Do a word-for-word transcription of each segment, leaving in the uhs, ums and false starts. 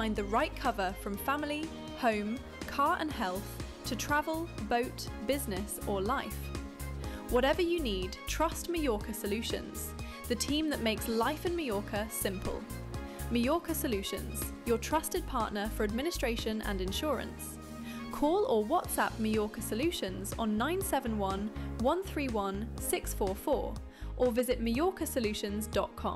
find the right cover from family, home, car and health, to travel, boat, business or life. Whatever you need, trust Mallorca Solutions, the team that makes life in Mallorca simple. Mallorca Solutions, your trusted partner for administration and insurance. Call or WhatsApp Mallorca Solutions on nine seven one, one three one, six four four or visit mallorca solutions dot com.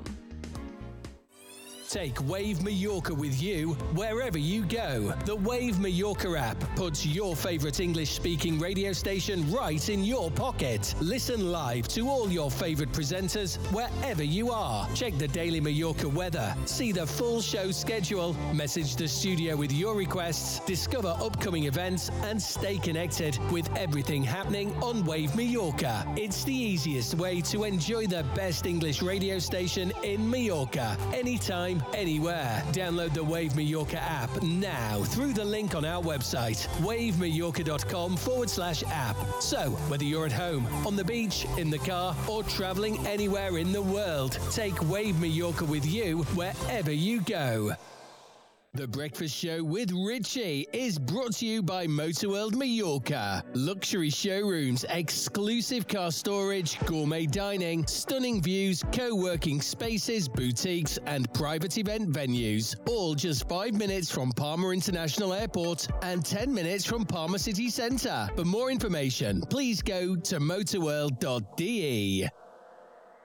Take Wave Mallorca with you wherever you go. The Wave Mallorca app puts your favourite English-speaking radio station right in your pocket. Listen live to all your favourite presenters wherever you are. Check the daily Mallorca weather, see the full show schedule, message the studio with your requests, discover upcoming events and stay connected with everything happening on Wave Mallorca. It's the easiest way to enjoy the best English radio station in Mallorca, anytime, anywhere. Download the Wave Mallorca app now through the link on our website, wavemallorca.com forward slash app. So, whether you're at home, on the beach, in the car, or traveling anywhere in the world, take Wave Mallorca with you wherever you go. The Breakfast Show with Richie is brought to you by Motorworld Mallorca. Luxury showrooms, exclusive car storage, gourmet dining, stunning views, co-working spaces, boutiques and private event venues. All just five minutes from Palma International Airport and ten minutes from Palma City Centre. For more information, please go to motorworld dot d e.